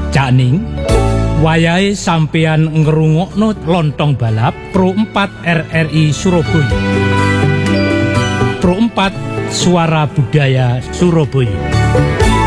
Cakning wayahe sampeyan ngrungokno Lontong Balap Pro 4 RRI Surabaya. Pro 4 Suara Budaya Surabaya.